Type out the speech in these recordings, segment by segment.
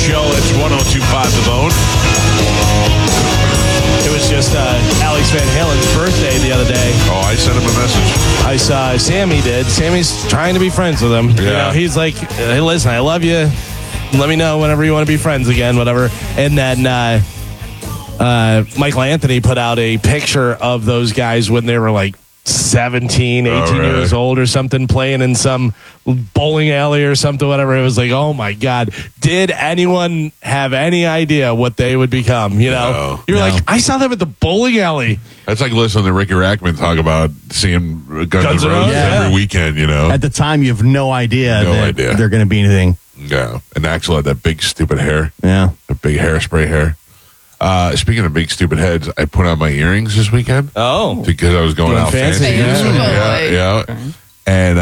show. It's 102.5 The Bone. It was just Alex Van Halen's birthday the other day. Oh, I sent him a message. I saw Sammy did. Sammy's trying to be friends with him. Yeah. You know, he's like, hey, listen, I love you. Let me know whenever you want to be friends again, whatever. And then Michael Anthony put out a picture of those guys when they were like 17, 18 years old or something, playing in some bowling alley or something, whatever. It was like, oh my God. Did anyone have any idea what they would become? You know, you're like, I saw them at the bowling alley. That's like listening to Ricky Rackman talk about seeing Guns N' Roses every weekend, you know. At the time, you have no idea that they're going to be anything. Yeah. And Axl had that big, stupid hair. Yeah. The big hairspray hair. Speaking of big stupid heads, I put on my earrings this weekend. Oh, because I was going out fancy. Yeah. And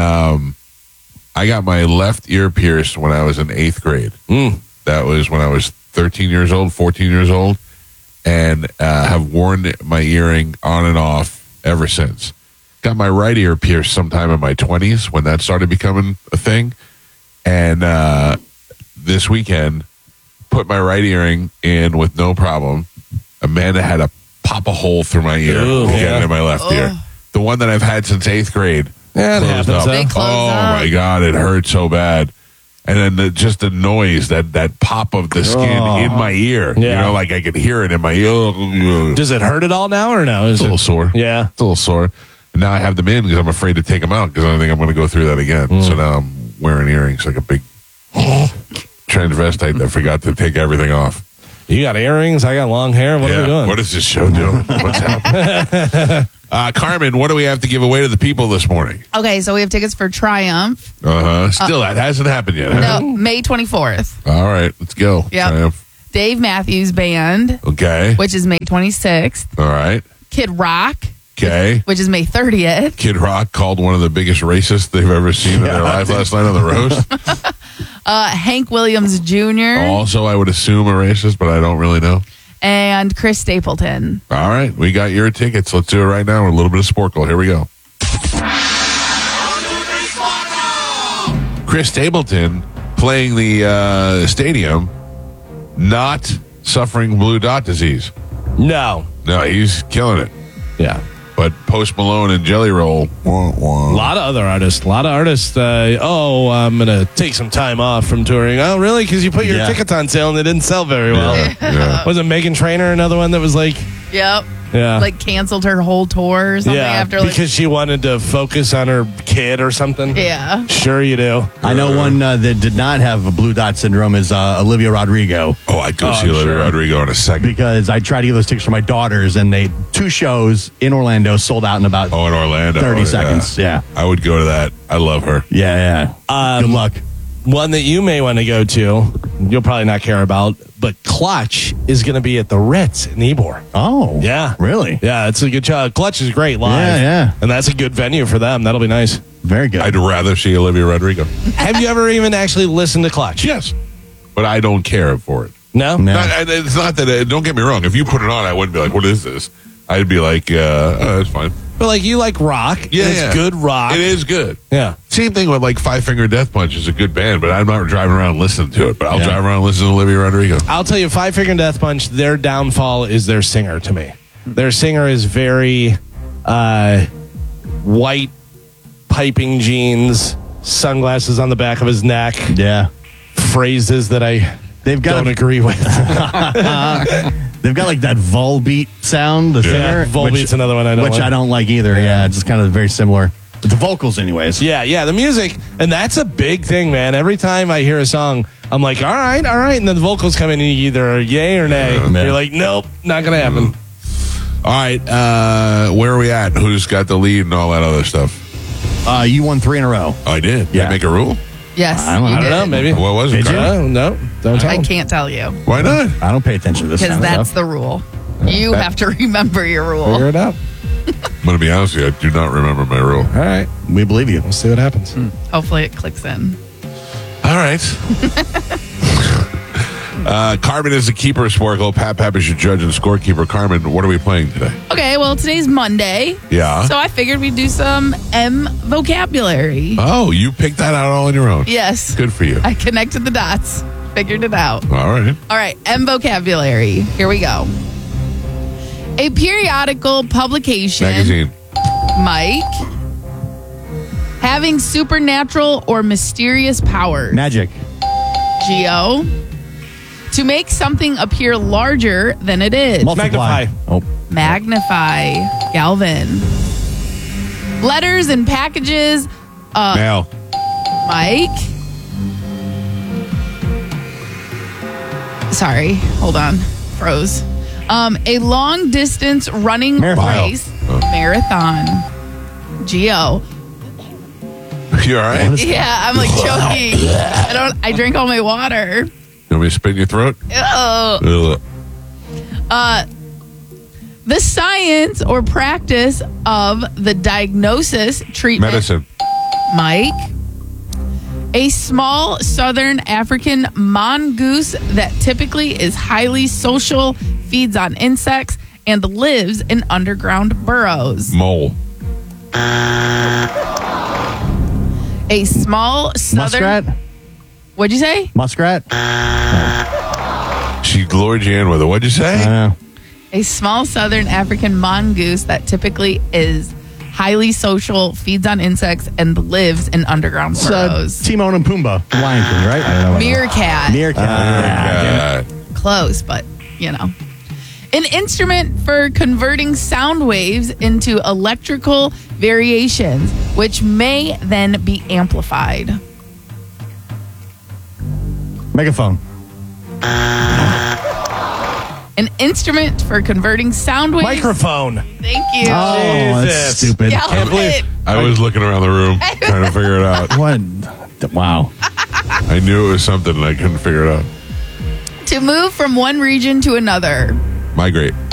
I got my left ear pierced when I was in 8th grade. That was when I was 13 years old, 14 years old, and have worn my earring on and off ever since. Got my right ear pierced sometime in my 20s when that started becoming a thing. And this weekend, put my right earring in with no problem. Amanda had to pop a hole through my ear to get it in my left ear. The one that I've had since 8th grade. Yeah, it happens. Oh my God, it hurt so bad. And then just the noise, that pop of the skin in my ear. Yeah. You know, like I could hear it in my ear. Does it hurt at all now or no? It's a little sore. Yeah. It's a little sore. And now I have them in because I'm afraid to take them out because I don't think I'm going to go through that again. So now I'm wearing earrings like a big transvestite that forgot to take everything off. You got earrings. I got long hair. What are we doing? What is this show doing? What's happening? Carmen, what do we have to give away to the people this morning? Okay, so we have tickets for Triumph. Still, that hasn't happened yet. Huh? No, May 24th. All right, let's go. Yep. Triumph. Dave Matthews Band. Okay. Which is May 26th. All right. Kid Rock. Okay. Which is May 30th. Kid Rock called one of the biggest racists they've ever seen in their life last night on the roast. Hank Williams Jr. Also, I would assume a racist, but I don't really know. And Chris Stapleton. All right, we got your tickets. Let's do it right now with a little bit of Sporkle. Here we go. Chris Stapleton playing the stadium, not suffering blue dot disease. No, he's killing it. Yeah. But Post Malone and Jelly Roll. A lot of other artists. I'm going to take some time off from touring. Oh, really? Because you put your tickets on sale and they didn't sell very well. Yeah. Wasn't Meghan Trainor another one that was like... Yep. Yeah. Like canceled her whole tour or something after because she wanted to focus on her kid or something. Yeah. Sure you do. I know one that did not have a blue dot syndrome is Olivia Rodrigo. Oh, I'd go see Olivia Rodrigo in a second. Because I tried to get those tickets for my daughters, and 2 shows in Orlando sold out in about in Orlando 30 seconds. Yeah. I would go to that. I love her. Yeah. Good luck. One that you may want to go to, you'll probably not care about, but Clutch is going to be at the Ritz in Ybor. Oh. Yeah. Really? Yeah, it's a good show. Clutch is great live. Yeah. And that's a good venue for them. That'll be nice. Very good. I'd rather see Olivia Rodrigo. Have you ever even actually listened to Clutch? Yes. But I don't care for it. No? It's not that, don't get me wrong. If you put it on, I wouldn't be like, what is this? I'd be like, that's fine. But like you like rock. Yeah, it's good rock. It is good. Yeah. Same thing with like Five Finger Death Punch is a good band, but I'm not driving around listening to it. But I'll drive around listening to Olivia Rodrigo. I'll tell you, Five Finger Death Punch, their downfall is their singer to me. Their singer is very white, piping jeans, sunglasses on the back of his neck. Yeah. Phrases that I don't agree with. They've got like that Volbeat sound, the singer. Volbeat's another one I don't like. Which I don't like either. Yeah, it's just kind of very similar. But the vocals, anyways. Yeah, the music. And that's a big thing, man. Every time I hear a song, I'm like, all right. And then the vocals come in and you either yay or nay. You're like, nope, not going to happen. All right, where are we at? Who's got the lead and all that other stuff? You won 3 in a row. Oh, I did? Yeah. Did I make a rule? Yes. I don't know, maybe. What was it? Did you? No, don't tell I me. can't tell you. Why not? I don't pay attention to this Because kind of that's stuff. the rule. You have to remember your rule. Figure it out. I'm going to be honest with you. I do not remember my rule. All right. We believe you. We'll see what happens. Hopefully it clicks in. All right. Carmen is the keeper of Sporkle. Pat is your judge and scorekeeper. Carmen, what are we playing today? Okay, well, today's Monday. Yeah. So I figured we'd do some M vocabulary. Oh, you picked that out all on your own. Yes. Good for you. I connected the dots. figured it out. All right. All right, M vocabulary. Here we go. A periodical publication. Magazine. Mike. Having supernatural or mysterious powers. Magic. Geo. To make something appear larger than it is. Multiply. Magnify. Oh. Magnify. Galvin. Letters and packages. Mail. Mike. Sorry, hold on. Froze. A long distance running Marathon. race. Marathon. Geo. You all right? Yeah, I'm like choking. I drank all my water. You want me to spit in your throat? Ugh. Ugh. The science or practice of the diagnosis, treatment. Medicine. Mike. A small southern African mongoose that typically is highly social, feeds on insects, and lives in underground burrows. Mole. A small southern. Muskrat. What'd you say? Muskrat. She lured you in with it. What'd you say? I know. A small southern African mongoose that typically is highly social, feeds on insects, and lives in underground It's, burrows. Timon and Pumbaa. Lion King, right? I don't know. Meerkat. Meerkat. Close, but you know. An instrument for converting sound waves into electrical variations, which may then be amplified. Megaphone. An instrument for converting sound waves. Microphone. Thank you. Oh, that's Jesus. stupid. Yell can't believe- it. I was looking around the room trying to figure it out. What? Wow. I knew it was something and I couldn't figure it out. To move from one region to another. Migrate.